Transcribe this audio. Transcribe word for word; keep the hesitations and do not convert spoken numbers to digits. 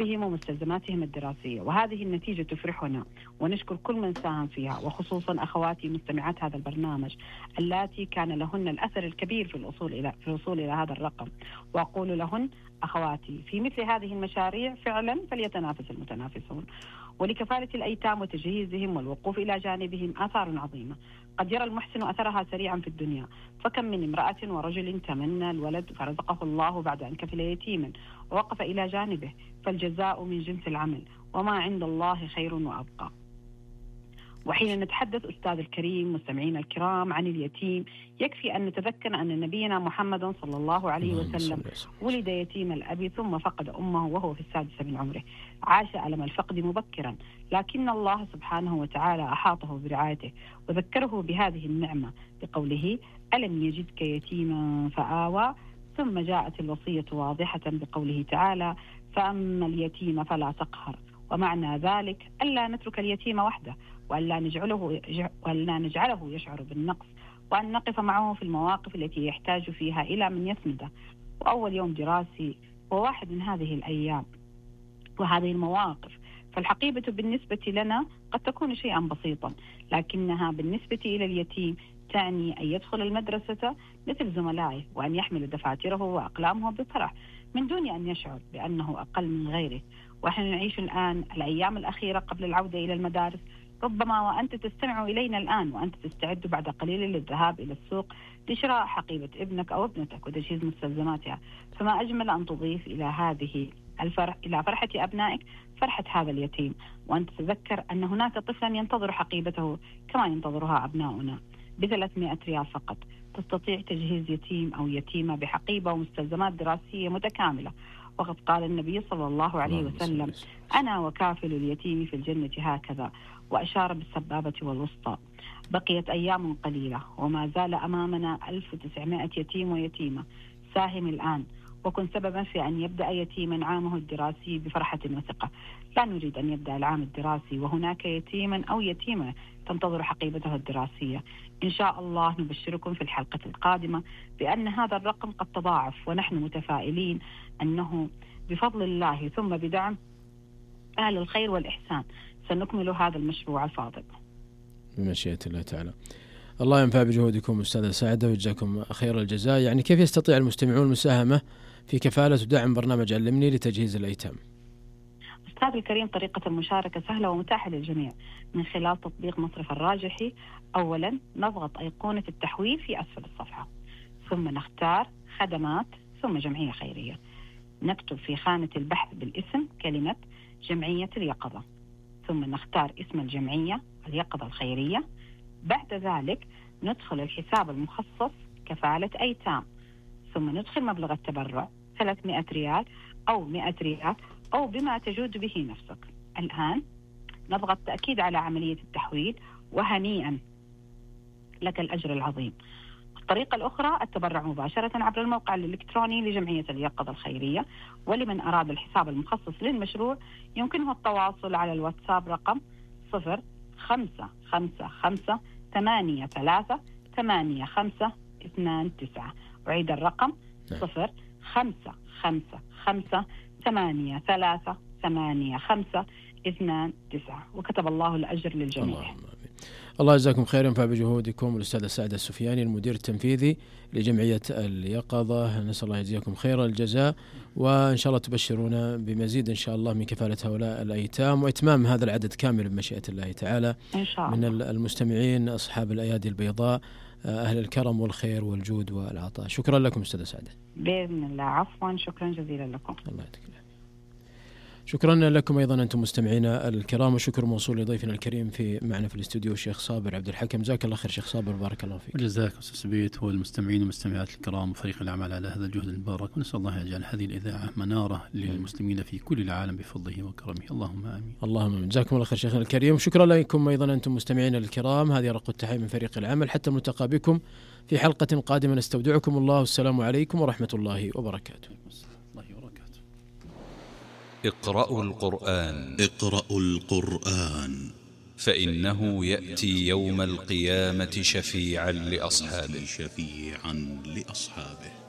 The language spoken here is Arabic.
مصروفهم ومستلزماتهم الدراسية، وهذه النتيجة تفرحنا ونشكر كل من ساهم فيها، وخصوصا أخواتي مستمعات هذا البرنامج اللاتي كان لهن الأثر الكبير في الوصول إلى في الوصول إلى هذا الرقم. وأقول لهن أخواتي في مثل هذه المشاريع فعلا فليتنافس المتنافسون. ولكفالة الأيتام وتجهيزهم والوقوف إلى جانبهم آثار عظيمة قد يرى المحسن أثرها سريعا في الدنيا، فكم من امرأة ورجل تمنى الولد فرزقه الله بعد أن كفل يتيما ووقف إلى جانبه، فالجزاء من جنس العمل، وما عند الله خير وأبقى. وحين نتحدث أستاذ الكريم مستمعين الكرام عن اليتيم، يكفي أن نتذكر أن نبينا محمد صلى الله عليه وسلم ولد يتيم الأب ثم فقد أمه وهو في السادسة من عمره، عاش ألم الفقد مبكرا، لكن الله سبحانه وتعالى أحاطه برعايته وذكره بهذه النعمة بقوله: ألم يجدك يتيما فآوى، ثم جاءت الوصية واضحة بقوله تعالى: فأما اليتيم فلا تقهر. ومعنى ذلك ألا نترك اليتيم وحده، وألا نجعله وألا نجعله يشعر بالنقص، وأن نقف معه في المواقف التي يحتاج فيها إلى من يسنده. وأول يوم دراسي هو واحد من هذه الأيام وهذه المواقف، فالحقيبة بالنسبة لنا قد تكون شيئا بسيطا، لكنها بالنسبة إلى اليتيم تعني أن يدخل المدرسة مثل زملائه، وأن يحمل دفاتره وأقلامه بفرح من دون أن يشعر بأنه أقل من غيره. ونحن نعيش الآن الأيام الأخيرة قبل العودة إلى المدارس، ربما وأنت تستمع إلينا الآن وأنت تستعد بعد قليل للذهاب إلى السوق لشراء حقيبة ابنك أو ابنتك وتجهيز مستلزماتها، فما أجمل أن تضيف إلى هذه الفرح إلى فرحة أبنائك فرحة هذا اليتيم، وأن تتذكر أن هناك طفلا ينتظر حقيبته كما ينتظرها أبناؤنا. بثلاثمائة ريال فقط تستطيع تجهيز يتيم أو يتيمة بحقيبة ومستلزمات دراسية متكاملة. وقد قال النبي صلى الله عليه وسلم: أنا وكافل اليتيم في الجنة هكذا، وأشار بالسبابة والوسطى. بقيت أيام قليلة وما زال أمامنا ألف وتسعمائة يتيم ويتيمة. ساهم الآن وكن سببا في أن يبدأ يتيما عامه الدراسي بفرحة وثقة. لا نريد أن يبدأ العام الدراسي وهناك يتيما أو يتيمة تنتظر حقيبته الدراسية. إن شاء الله نبشركم في الحلقة القادمة بأن هذا الرقم قد تضاعف، ونحن متفائلين أنه بفضل الله ثم بدعم أهل الخير والإحسان سنكمل هذا المشروع الفاضل بمشيئة الله تعالى. الله ينفع بجهودكم أستاذة سعدة ويجزاكم خير الجزاء. يعني كيف يستطيع المستمعون المساهمة في كفالة ودعم برنامج علمني لتجهيز الأيتام؟ أستاذ الكريم، طريقة المشاركة سهلة ومتاحة للجميع من خلال تطبيق مصرف الراجحي. أولا نضغط أيقونة التحويل في أسفل الصفحة، ثم نختار خدمات، ثم جمعية خيرية. نكتب في خانة البحث بالاسم كلمة جمعية اليقظة، ثم نختار اسم الجمعية اليقظة الخيرية. بعد ذلك ندخل الحساب المخصص كفالة أيتام، ثم ندخل مبلغ التبرع ثلاثمائة ريال أو مائة ريال أو بما تجود به نفسك. الآن نضغط تأكيد على عملية التحويل، وهنيئا لك الأجر العظيم. الطريقة الأخرى التبرع مباشرة عبر الموقع الإلكتروني لجمعية اليقظة الخيرية. ولمن أراد الحساب المخصص للمشروع يمكنه التواصل على الواتساب رقم صفر خمسة خمسة خمسة ثمانية ثلاثة ثمانية خمسة اثنان تسعة. أعيد الرقم صفر خمسة خمسة خمسة ثمانية ثلاثة ثمانية خمسة اثنان تسعة. وكتب الله الأجر للجميع. الله, الله يجزاكم خير وينفع بجهودكم. الأستاذ سعد السفياني المدير التنفيذي لجمعية اليقظة، نسأل الله يجزاكم خير الجزاء، وإن شاء الله تبشرونا بمزيد إن شاء الله من كفالة هؤلاء الأيتام وإتمام هذا العدد كامل بمشيئة الله تعالى إن شاء الله. من المستمعين أصحاب الأيادي البيضاء، أهل الكرم والخير والجود والعطاء. شكرا لكم أستاذ سعد. بإذن الله. عفوا، شكرا جزيلا لكم. الله يعطيك العافية. شكرا لكم أيضا أنتم مستمعينا الكرام، وشكر موصول لضيفنا الكريم في معنا في الاستوديو الشيخ صابر عبد الحكم. جزاك الله خير شيخ صابر، بارك الله فيك. جزاك أستاذ سبيت والمستمعين والمستمعات الكرام وفريق العمل على هذا الجهد المبارك، ونسأل الله يجعل هذه الإذاعة منارة للمسلمين في كل العالم بفضله وكرمه، اللهم آمين. اللهم آمين. جزاكم الله خير شيخنا الكريم، وشكرا لكم أيضا أنتم مستمعينا الكرام. هذه رق التحية من فريق العمل، حتى نلتقى بكم في حلقة قادمة. نستودعكم الله، والسلام عليكم ورحمة الله وبركاته. اقرأوا القرآن. اقرأوا القرآن فإنه يأتي يوم القيامة شفيعا لأصحابه. شفيعا لأصحابه